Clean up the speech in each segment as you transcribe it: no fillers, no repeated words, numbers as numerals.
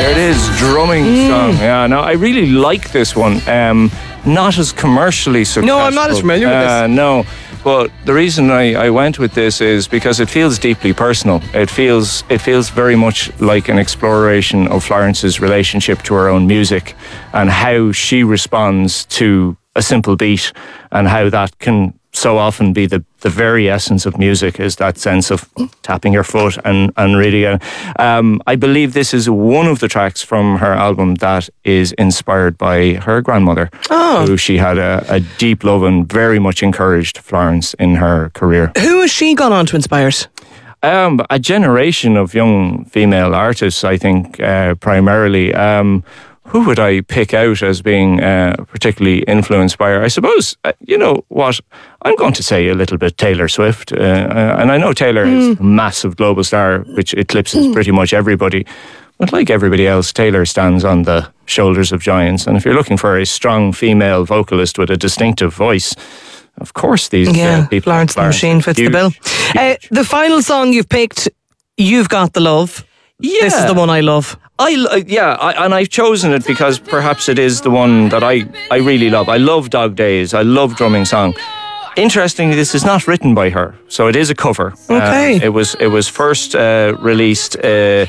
There it is, drumming song. Yeah, no, I really like this one. Not as commercially successful. No, I'm not as familiar with this. No, but the reason I went with this is because it feels deeply personal. It feels very much like an exploration of Florence's relationship to her own music and how she responds to a simple beat and how that can so often be the very essence of music, is that sense of tapping your foot and really I believe this is one of the tracks from her album that is inspired by her grandmother, who she had a deep love and very much encouraged Florence in her career. Who has she gone on to inspire? A generation of young female artists, I think, primarily. Who would I pick out as being particularly influenced by her? I suppose, you know what, I'm going to say a little bit Taylor Swift. And I know Taylor is a massive global star, which eclipses pretty much everybody. But like everybody else, Taylor stands on the shoulders of giants. And if you're looking for a strong female vocalist with a distinctive voice, of course these people... Florence and the Machine fits the bill. The final song you've picked, You've Got the Love. Yeah. This is the one I love. And I've chosen it because perhaps it is the one that I really love. I love Dog Days. I love Drumming Song. Interestingly, this is not written by her, so it is a cover. Okay. It was first released in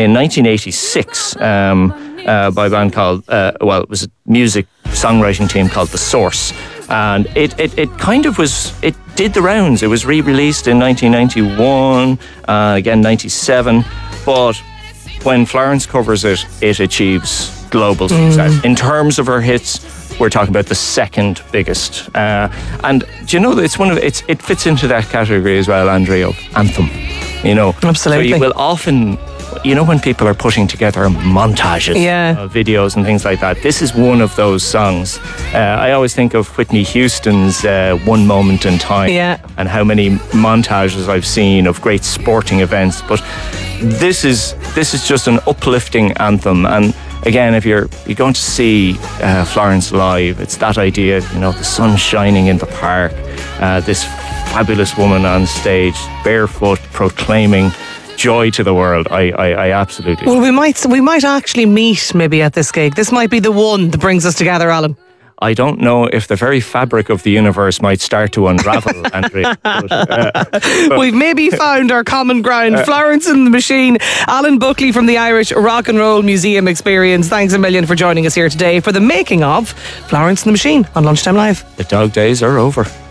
1986 by a band called, it was a music songwriting team called The Source. And it kind of was, it did the rounds. It was re-released in 1991, again 97, but when Florence covers it, it achieves global success. In terms of her hits, we're talking about the second biggest. And do you know, it fits into that category as well, Andre, of anthem. You know, absolutely. So you will often, you know, when people are putting together montages of videos and things like that, this is one of those songs. I always think of Whitney Houston's One Moment in Time, and how many montages I've seen of great sporting events. But this is just an uplifting anthem. And again, if you're going to see Florence live, it's that idea, you know, the sun shining in the park, this fabulous woman on stage, barefoot, proclaiming joy to the world. I absolutely. Well, we might actually meet maybe at this gig. This might be the one that brings us together, Alan. I don't know if the very fabric of the universe might start to unravel, Andrea. We've maybe found our common ground. Florence and the Machine. Alan Buckley from the Irish Rock and Roll Museum Experience. Thanks a million for joining us here today for the making of Florence and the Machine on Lunchtime Live. The dog days are over.